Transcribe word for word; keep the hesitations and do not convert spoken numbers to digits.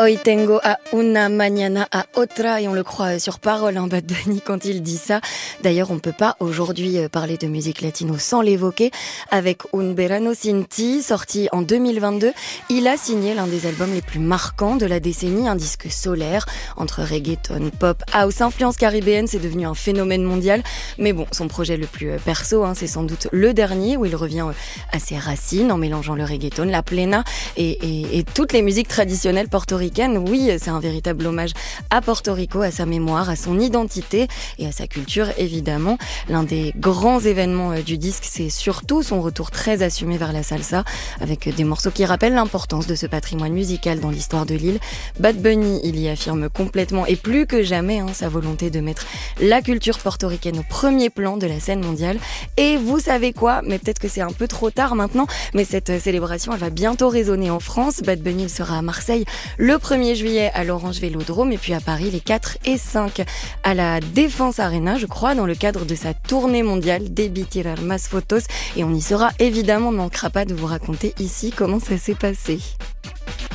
Hoy tengo a una, mañana a otra, et on le croit sur parole, hein, Bad Bunny, quand il dit ça. D'ailleurs, on peut pas aujourd'hui parler de musique latino sans l'évoquer. Avec Un Verano Sin Ti, sorti en deux mille vingt-deux, il a signé l'un des albums les plus marquants de la décennie, un disque solaire, entre reggaeton, pop, house, influence caribéenne, c'est devenu un phénomène mondial. Mais bon, son projet le plus perso, hein, c'est sans doute le dernier, où il revient à ses racines, en mélangeant le reggaeton, la plena et, et, et toutes les musiques traditionnelles portoricaines. Oui, c'est un véritable hommage à Porto Rico, à sa mémoire, à son identité et à sa culture, évidemment. L'un des grands événements du disque, c'est surtout son retour très assumé vers la salsa, avec des morceaux qui rappellent l'importance de ce patrimoine musical dans l'histoire de l'île. Bad Bunny, il y affirme complètement et plus que jamais hein, sa volonté de mettre la culture portoricaine au premier plan de la scène mondiale. Et vous savez quoi ? Mais peut-être que c'est un peu trop tard maintenant, mais cette célébration, elle va bientôt résonner en France. Bad Bunny, il sera à Marseille le premier juillet à l'Orange Vélodrome et puis à Paris les quatre et cinq à la Défense Arena, je crois, dans le cadre de sa tournée mondiale Debí Tirar Más Fotos. Et on y sera évidemment, on ne manquera pas de vous raconter ici comment ça s'est passé.